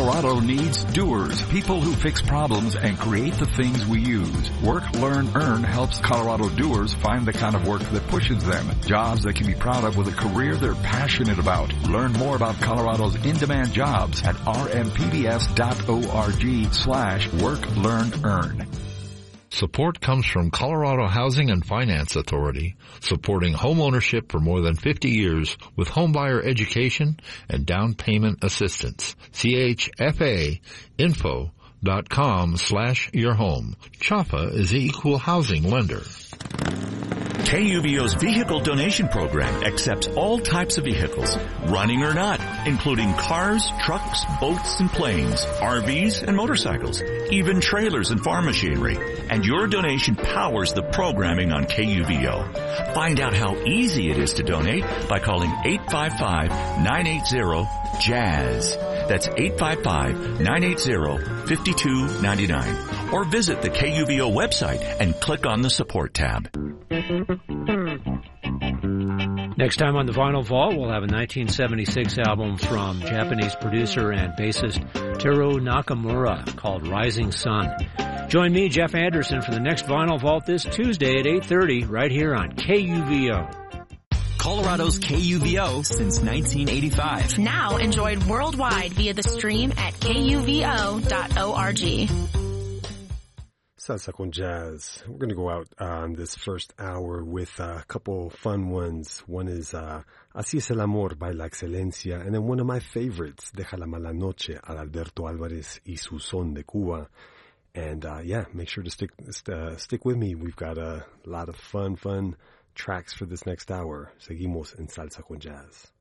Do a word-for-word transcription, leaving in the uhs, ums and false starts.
Colorado needs doers, people who fix problems and create the things we use. Work, Learn, Earn helps Colorado doers find the kind of work that pushes them. Jobs they can be proud of with a career they're passionate about. Learn more about Colorado's in-demand jobs at rmpbs.org slash work, learn, earn. Support comes from Colorado Housing and Finance Authority, supporting home ownership for more than fifty years with homebuyer education and down payment assistance. C H F A info dot com slash your home. C H F A is the equal housing lender. K U V O's vehicle donation program accepts all types of vehicles, running or not, including cars, trucks, boats, and planes, R Vs, and motorcycles, even trailers and farm machinery. And your donation powers the programming on K U V O. Find out how easy it is to donate by calling eight five five, nine eight zero, JAZZ. That's eight five five, nine eight zero, five two nine nine. Or visit the K U V O website and click on the support tab. Next time on the Vinyl Vault, we'll have a nineteen seventy-six album from Japanese producer and bassist Teru Nakamura called Rising Sun. Join me, Jeff Anderson, for the next Vinyl Vault this Tuesday at eight thirty right here on K U V O. Colorado's K U V O since nineteen eighty-five. Now enjoyed worldwide via the stream at K U V O dot org. Salsa con Jazz. We're going to go out on this first hour with a couple fun ones. One is uh, Así es el amor by La Excelencia, and then one of my favorites, Deja la mala noche, Adalberto Álvarez y su son de Cuba. And uh, yeah, make sure to stick uh, stick with me. We've got a lot of fun, fun tracks for this next hour. Seguimos en Salsa con Jazz.